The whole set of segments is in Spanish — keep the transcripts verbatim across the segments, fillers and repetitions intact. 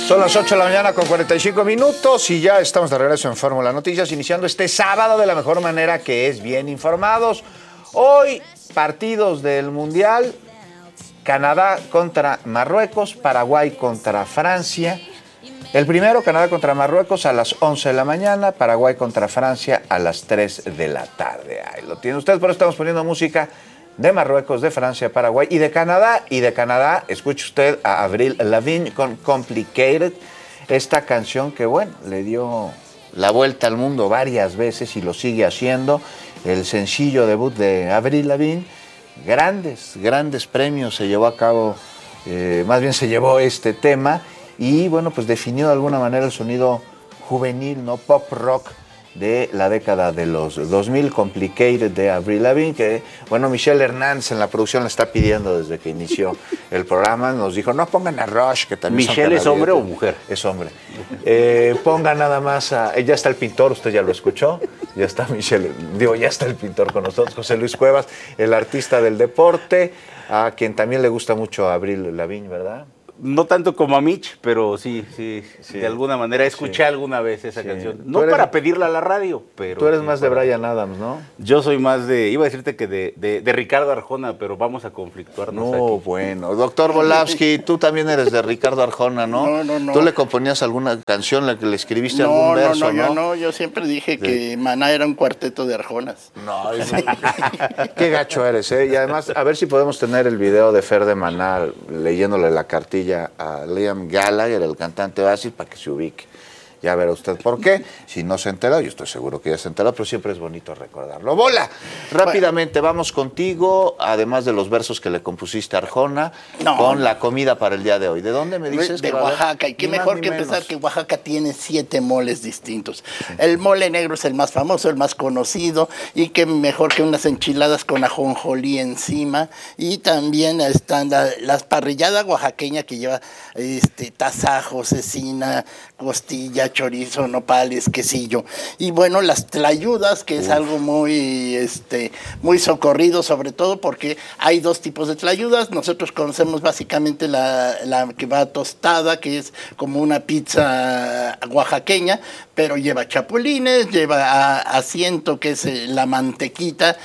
Son las ocho de la mañana con cuarenta y cinco minutos y ya estamos de regreso en Fórmula Noticias, iniciando este sábado de la mejor manera, que es bien informados. Hoy, partidos del Mundial: Canadá contra Marruecos, Paraguay contra Francia. El primero, Canadá contra Marruecos, a las once de la mañana, Paraguay contra Francia a las tres de la tarde. Ahí lo tiene usted, por eso estamos poniendo música de Marruecos, de Francia, Paraguay y de Canadá. Y de Canadá, escuche usted a Avril Lavigne con Complicated, esta canción que, bueno, le dio la vuelta al mundo varias veces y lo sigue haciendo. El sencillo debut de Avril Lavigne, grandes, grandes premios se llevó a cabo, eh, más bien se llevó este tema y, bueno, pues definió de alguna manera el sonido juvenil, ¿no? Pop rock de la década de los dos mil, Complicated de Avril Lavigne, que, bueno, Michelle Hernández en la producción la está pidiendo desde que inició el programa. Nos dijo, no pongan a Rush, que también ¿Michelle es hombre o mujer? Es hombre. Eh, ponga nada más a... Ya está el pintor, usted ya lo escuchó. Ya está Michelle, digo, ya está el pintor con nosotros, José Luis Cuevas, el artista del deporte, a quien también le gusta mucho a Avril Lavigne, ¿verdad? No tanto como a Mitch, pero sí, sí, sí. De alguna manera escuché sí. alguna vez esa sí. canción. No eres, para pedirla a la radio, pero... Tú eres sí, más de Bryan Adams, ¿no? Yo soy más de... Iba a decirte que de, de, de Ricardo Arjona, pero vamos a conflictuarnos No, aquí. Bueno. Doctor Volavsky, tú también eres de Ricardo Arjona, ¿no? No, no, no. ¿Tú le componías alguna canción, la que le escribiste no, algún verso, no? No, no, yo no. Yo siempre dije sí. que Maná era un cuarteto de Arjonas. No, es... Qué gacho eres, ¿eh? Y además, a ver si podemos tener el video de Fer de Maná leyéndole la cartilla a Liam Gallagher, el cantante Oasis, para que se ubique. Ya verá usted por qué. Si no se entera, yo estoy seguro que ya se entera, pero siempre es bonito recordarlo. ¡Bola! Rápidamente, bueno. Vamos contigo, además de los versos que le compusiste a Arjona, no, con no. la comida para el día de hoy. ¿De dónde me dices? De, de Oaxaca. Y qué ni mejor que menos. Empezar que Oaxaca tiene siete moles distintos. Sí. El mole negro es el más famoso, el más conocido, y qué mejor que unas enchiladas con ajonjolí encima. Y también están la, las parrilladas oaxaqueñas que lleva este, tasajo, cecina, costilla, chorizo, nopales, quesillo. Y bueno, las tlayudas, que es Uf. algo muy, este, muy socorrido, sobre todo porque hay dos tipos de tlayudas. Nosotros conocemos básicamente la, la que va tostada, que es como una pizza oaxaqueña, pero lleva chapulines, lleva asiento, que es la mantequita,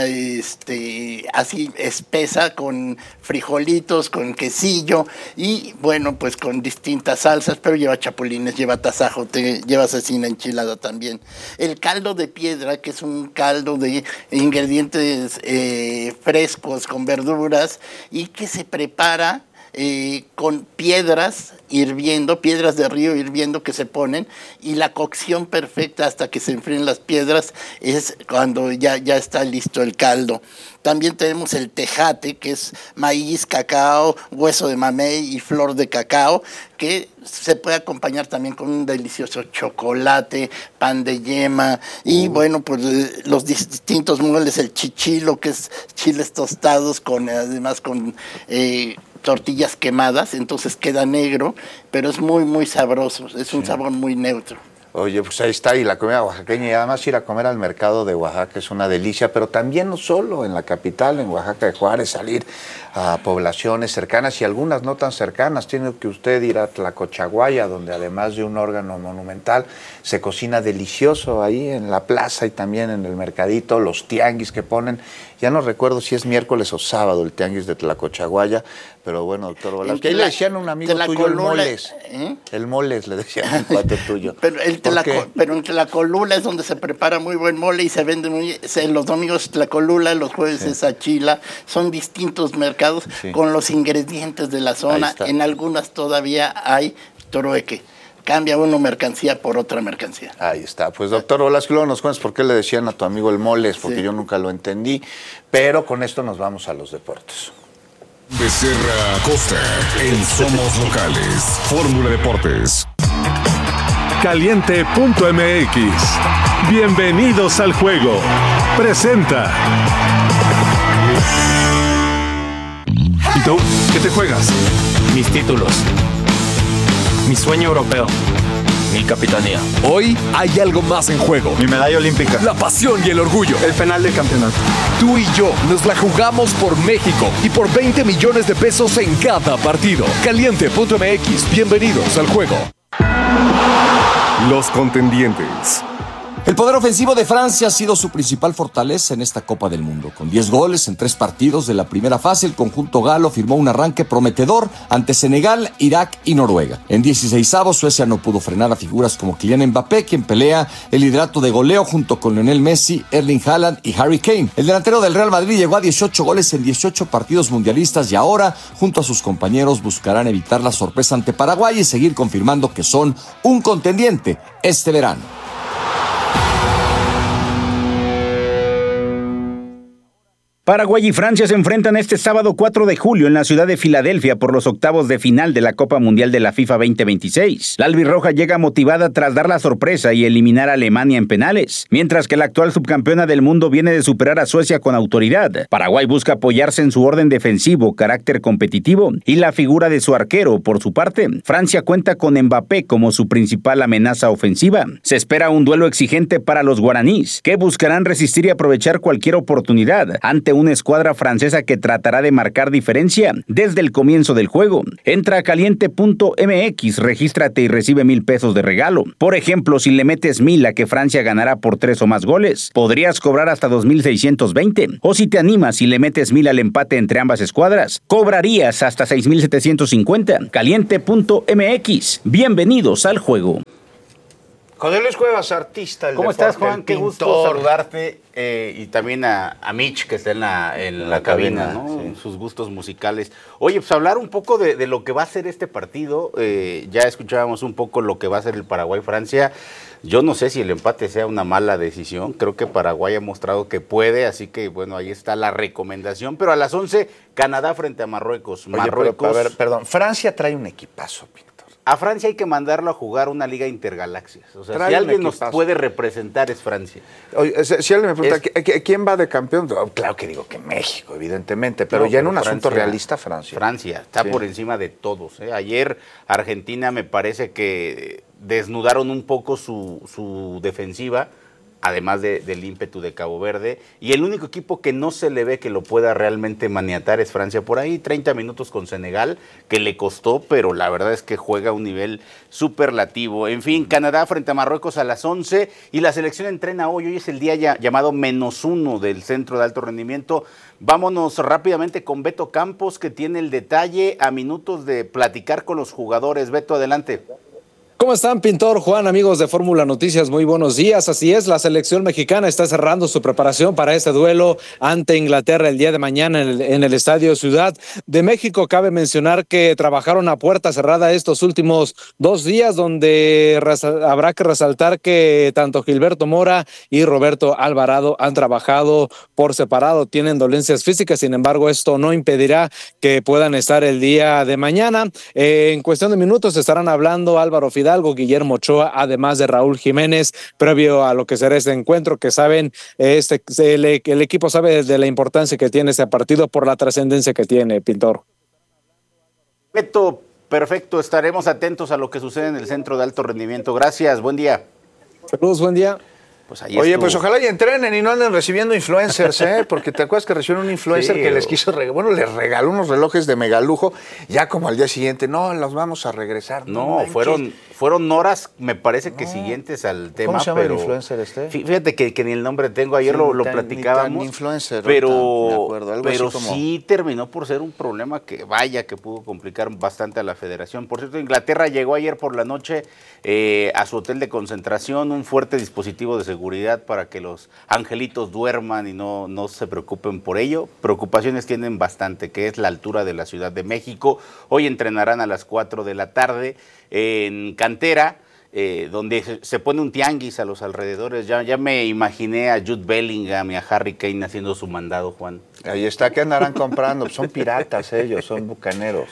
este, así espesa, con frijolitos, con quesillo, y bueno, pues con distintas salsas, pero lleva chapulines, lleva tasajo, te lleva cecina enchilada también. El caldo de piedra, que es un caldo de ingredientes eh, frescos con verduras y que se prepara Eh, con piedras hirviendo, piedras de río hirviendo que se ponen, y la cocción perfecta hasta que se enfríen las piedras es cuando ya, ya está listo el caldo. También tenemos el tejate, que es maíz, cacao, hueso de mamey y flor de cacao, que se puede acompañar también con un delicioso chocolate, pan de yema, y uh. bueno, pues los distintos moles, el chichilo, que es chiles tostados, con además con... Eh, tortillas quemadas, entonces queda negro, pero es muy, muy sabroso, es un sí. sabor muy neutro. Oye, pues ahí está, y la comida oaxaqueña, y además ir a comer al mercado de Oaxaca es una delicia, pero también no solo en la capital, en Oaxaca de Juárez, salir a poblaciones cercanas y algunas no tan cercanas. Tiene que usted ir a Tlacochaguaya, donde además de un órgano monumental, se cocina delicioso ahí en la plaza y también en el mercadito, los tianguis que ponen. Ya no recuerdo si es miércoles o sábado el tianguis de Tlacochaguaya, pero bueno, doctor Volavsky, ahí le decían a un amigo tuyo el moles. ¿Eh? El moles, le decían a un cuate tuyo. Pero, el tlaco, pero en Tlacolula es donde se prepara muy buen mole y se vende muy... Los domingos Tlacolula, los jueves sí. es Achila. Son distintos mercados sí. con los ingredientes de la zona. En algunas todavía hay trueque. Cambia uno mercancía por otra mercancía. Ahí está. Pues, doctor Volavsky, luego nos cuentas por qué le decían a tu amigo el moles, porque sí. yo nunca lo entendí. Pero con esto nos vamos a los deportes. Becerra Costa en Somos Locales. Fórmula Deportes. Caliente punto m x. Bienvenidos al juego. Presenta. ¿Y tú? ¿Qué te juegas? Mis títulos. Mi sueño europeo. Mi capitanía. Hoy hay algo más en juego. Mi medalla olímpica. La pasión y el orgullo. El penal del campeonato. Tú y yo nos la jugamos por México y por veinte millones de pesos en cada partido. Caliente punto m x. Bienvenidos al juego. Los contendientes. El poder ofensivo de Francia ha sido su principal fortaleza en esta Copa del Mundo. Con diez goles en tres partidos de la primera fase, el conjunto galo firmó un arranque prometedor ante Senegal, Irak y Noruega. En dieciseisavos, Suecia no pudo frenar a figuras como Kylian Mbappé, quien pelea el liderato de goleo junto con Lionel Messi, Erling Haaland y Harry Kane. El delantero del Real Madrid llegó a dieciocho goles en dieciocho partidos mundialistas y ahora, junto a sus compañeros, buscarán evitar la sorpresa ante Paraguay y seguir confirmando que son un contendiente este verano. Paraguay y Francia se enfrentan este sábado cuatro de julio en la ciudad de Filadelfia por los octavos de final de la Copa Mundial de la FIFA veinte veintiséis. La albirroja llega motivada tras dar la sorpresa y eliminar a Alemania en penales, mientras que la actual subcampeona del mundo viene de superar a Suecia con autoridad. Paraguay busca apoyarse en su orden defensivo, carácter competitivo y la figura de su arquero. Por su parte, Francia cuenta con Mbappé como su principal amenaza ofensiva. Se espera un duelo exigente para los guaraníes, que buscarán resistir y aprovechar cualquier oportunidad ante una escuadra francesa que tratará de marcar diferencia desde el comienzo del juego. Entra a caliente punto m x, regístrate y recibe mil pesos de regalo. Por ejemplo, si le metes mil a que Francia ganará por tres o más goles, podrías cobrar hasta dos mil seiscientos veinte. O si te animas y le metes mil al empate entre ambas escuadras, cobrarías hasta seis mil setecientos cincuenta. caliente punto m x. Bienvenidos al juego. José Luis Cuevas, artista del ¿Cómo deporte, estás, Juan? Qué gusto pintor. saludarte. Eh, y también a, a Mitch, que está en la, en la, la cabina, cabina, ¿no? sí. Sus gustos musicales. Oye, pues hablar un poco de, de lo que va a ser este partido. Eh, ya escuchábamos un poco lo que va a ser el Paraguay-Francia. Yo no sé si el empate sea una mala decisión. Creo que Paraguay ha mostrado que puede, así que, bueno, ahí está la recomendación. Pero a las once, Canadá frente a Marruecos. Oye, Marruecos. pero, a ver, perdón, Francia trae un equipazo, pintor. A Francia hay que mandarlo a jugar una liga intergalaxias. O sea, Trae si un alguien nos equipazo. puede representar es Francia. Oye, si si alguien me pregunta, Es- ¿qui- ¿quién va de campeón? Oh, claro que digo que México, evidentemente, pero No, ya en pero un asunto Francia- realista, Francia. Francia está Sí. por encima de todos. ¿eh? Ayer Argentina me parece que desnudaron un poco su, su defensiva, además de, del ímpetu de Cabo Verde. Y el único equipo que no se le ve que lo pueda realmente maniatar es Francia. Por ahí treinta minutos con Senegal, que le costó, pero la verdad es que juega a un nivel superlativo. En fin, Canadá frente a Marruecos a las once y la selección entrena hoy. Hoy es el día ya, llamado menos uno del Centro de Alto Rendimiento. Vámonos rápidamente con Beto Campos, que tiene el detalle a minutos de platicar con los jugadores. Beto, adelante. ¿Cómo están, Pintor, Juan, amigos de Fórmula Noticias? Muy buenos días. Así es, la selección mexicana está cerrando su preparación para este duelo ante Inglaterra el día de mañana en el, en el Estadio Ciudad de México. Cabe mencionar que trabajaron a puerta cerrada estos últimos dos días, donde habrá que resaltar que tanto Gilberto Mora y Roberto Alvarado han trabajado por separado, tienen dolencias físicas, sin embargo, esto no impedirá que puedan estar el día de mañana. Eh, en cuestión de minutos estarán hablando Álvaro Fidalgo, Guillermo Ochoa, además de Raúl Jiménez, previo a lo que será este encuentro, que saben, este, el, el equipo sabe de la importancia que tiene este partido por la trascendencia que tiene, Pintor. Beto, perfecto, estaremos atentos a lo que sucede en el Centro de Alto Rendimiento. Gracias, buen día. Saludos, buen día. Pues ahí Oye, estuvo. pues ojalá y entrenen y no anden recibiendo influencers, ¿eh? Porque te acuerdas que recibieron un influencer Sí, que les o- quiso regalar, bueno, les regaló unos relojes de megalujo, ya como al día siguiente, no, los vamos a regresar. No, manches. fueron, fueron horas, me parece que siguientes al tema. ¿Cómo se llama pero el influencer este? Fí- Fíjate que, que ni el nombre tengo, ayer Sí, lo, ni lo tan- platicábamos. ni tan influencer, pero ahorita me acuerdo, algo pero así como- sí terminó por ser un problema que vaya que pudo complicar bastante a la federación. Por cierto, Inglaterra llegó ayer por la noche eh, a su hotel de concentración, un fuerte dispositivo de seguridad para que los angelitos duerman y no, no se preocupen por ello. Preocupaciones tienen bastante, que es la altura de la Ciudad de México. Hoy entrenarán a las cuatro de la tarde en Cantera, eh, donde se, se pone un tianguis a los alrededores. Ya, ya me imaginé a Jude Bellingham y a Harry Kane haciendo su mandado, Juan. Ahí está, ¿qué andarán comprando? Son piratas ellos, son bucaneros.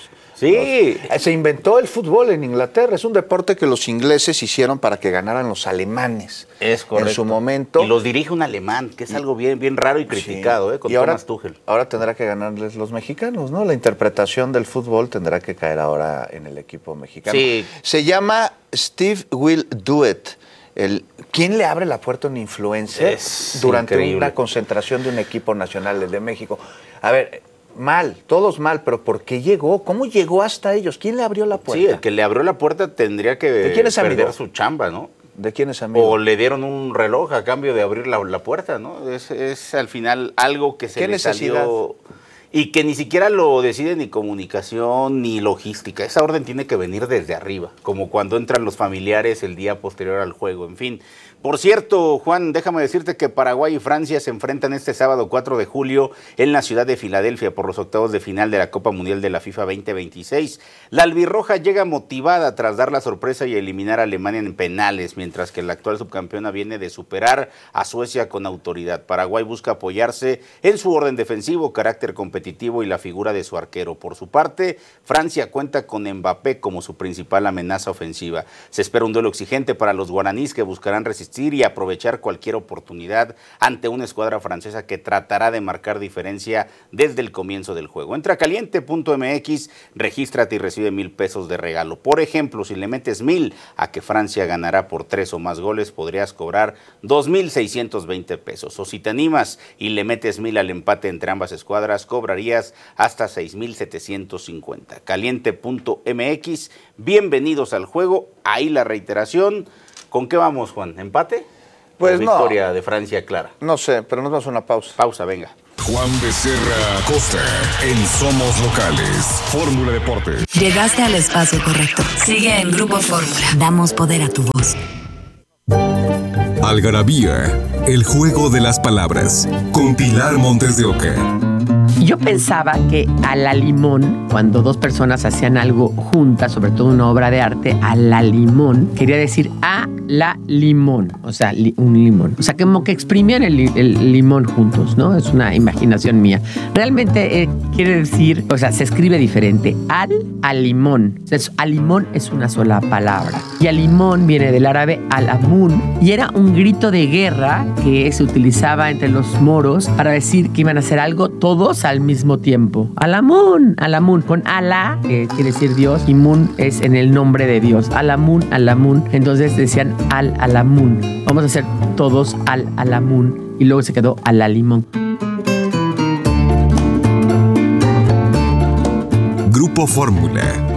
Sí. Se inventó el fútbol en Inglaterra. Es un deporte que los ingleses hicieron para que ganaran los alemanes. Es correcto. En su momento. Y los dirige un alemán, que es algo bien, bien raro y criticado, sí. ¿eh? Con y ahora, Thomas Tuchel. Ahora tendrá que ganarles los mexicanos, ¿no? La interpretación del fútbol tendrá que caer ahora en el equipo mexicano. Sí. Se llama Steve Will Do It. El, ¿Quién le abre la puerta a un influencer es durante increíble. Una concentración de un equipo nacional, el de México? A ver, mal, todos mal, pero ¿por qué llegó? ¿Cómo llegó hasta ellos? ¿Quién le abrió la puerta? Sí, el que le abrió la puerta tendría que ¿De quién es perder amigo? su chamba, ¿no? ¿De quién es amigo? O le dieron un reloj a cambio de abrir la, la puerta, ¿no? Es, es al final algo que se ¿Qué le necesidad? salió y que ni siquiera lo decide ni comunicación ni logística. Esa orden tiene que venir desde arriba, como cuando entran los familiares el día posterior al juego, en fin. Por cierto, Juan, déjame decirte que Paraguay y Francia se enfrentan este sábado cuatro de julio en la ciudad de Filadelfia por los octavos de final de la Copa Mundial de la FIFA veinte veintiséis. La albirroja llega motivada tras dar la sorpresa y eliminar a Alemania en penales, mientras que la actual subcampeona viene de superar a Suecia con autoridad. Paraguay busca apoyarse en su orden defensivo, carácter competitivo y la figura de su arquero. Por su parte, Francia cuenta con Mbappé como su principal amenaza ofensiva. Se espera un duelo exigente para los guaraníes que buscarán resistir y aprovechar cualquier oportunidad ante una escuadra francesa que tratará de marcar diferencia desde el comienzo del juego. Entra a caliente punto m x, regístrate y recibe mil pesos de regalo. Por ejemplo, si le metes mil a que Francia ganará por tres o más goles, podrías cobrar dos mil seiscientos veinte pesos. O si te animas y le metes mil al empate entre ambas escuadras, cobrarías hasta seis mil setecientos cincuenta. caliente punto m x, bienvenidos al juego. Ahí la reiteración. ¿Con qué vamos, Juan? ¿Empate? Pues ¿O no. victoria de Francia clara? No sé, pero nos vamos a una pausa. Pausa, venga. Juan Becerra Costa en Somos Locales. Fórmula Deportes. Llegaste al espacio correcto. Sigue en Grupo Fórmula. Damos poder a tu voz. Algarabía, el juego de las palabras. Con Pilar Montes de Oca. Yo pensaba que a la limón, cuando dos personas hacían algo juntas, sobre todo una obra de arte, a la limón, quería decir a la limón, o sea, li, un limón. O sea, como que exprimían el, el limón juntos, ¿no? Es una imaginación mía. Realmente eh, quiere decir, o sea, se escribe diferente. Al, a limón. O sea, es, a limón es una sola palabra. Y a limón viene del árabe al-amun, y era un grito de guerra que se utilizaba entre los moros para decir que iban a hacer algo todos al mismo tiempo. Alamun, Alamun, con Alá, que quiere decir Dios, y Mun es en el nombre de Dios. Alamun, Alamun. Entonces decían al Alamun. Vamos a hacer todos al Alamun. Y luego se quedó al Alimón. Grupo Fórmula.